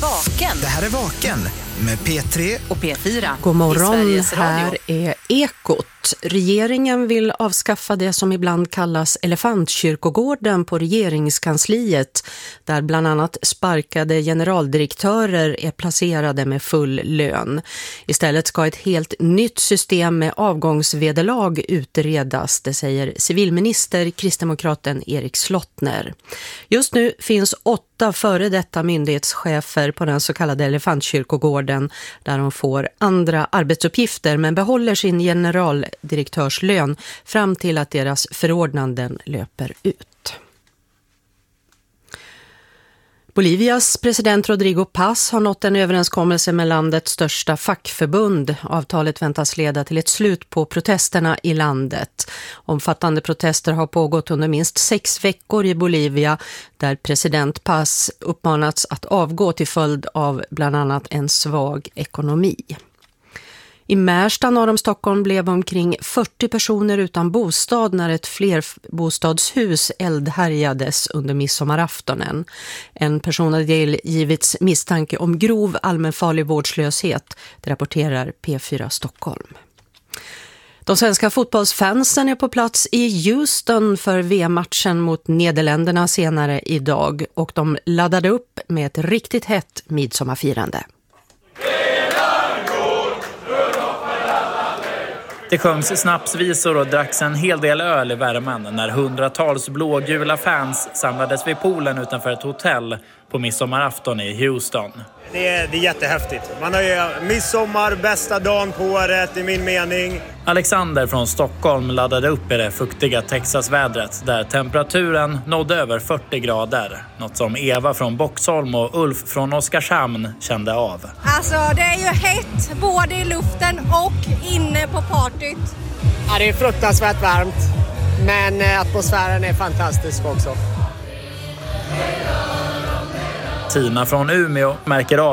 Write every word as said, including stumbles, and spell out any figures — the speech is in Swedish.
Vaken. Det här är Vaken med P tre och P fyra. God morgon, här är Ekot. Regeringen vill avskaffa det som ibland kallas elefantkyrkogården på regeringskansliet, där bland annat sparkade generaldirektörer är placerade med full lön. Istället ska ett helt nytt system med avgångsvederlag utredas, det säger civilminister kristdemokraten Erik Slottner. Just nu finns åtta före detta myndighetschefer på den så kallade elefantkyrkogården, där de får andra arbetsuppgifter men behåller sin generaldirektörslön fram till att deras förordnanden löper ut. Bolivias president Rodrigo Paz har nått en överenskommelse med landets största fackförbund. Avtalet väntas leda till ett slut på protesterna i landet. Omfattande protester har pågått under minst sex veckor i Bolivia, där president Paz uppmanats att avgå till följd av bland annat en svag ekonomi. I Märsta norr om Stockholm blev omkring fyrtio personer utan bostad när ett flerbostadshus eldhärjades under midsommaraftonen. En person hade givits misstanke om grov allmänfarlig vårdslöshet, det rapporterar P fyra Stockholm. De svenska fotbollsfansen är på plats i Houston för V M-matchen mot Nederländerna senare idag, och de laddade upp med ett riktigt hett midsommarfirande. Det sjöngs snapsvisor och dracks en hel del öl i värmen när hundratals blågula fans samlades vid poolen utanför ett hotell på midsommarafton i Houston. Det är, det är jättehäftigt. Man har ju midsommar, bästa dagen på året i min mening. Alexander från Stockholm laddade upp i det fuktiga Texasvädret där temperaturen nådde över fyrtio grader. Något som Eva från Boxholm och Ulf från Oskarshamn kände av. Alltså det är ju hett både i luften och inne på partyt. Ja, det är fruktansvärt varmt, men atmosfären är fantastisk också. Tina från Umeå märker av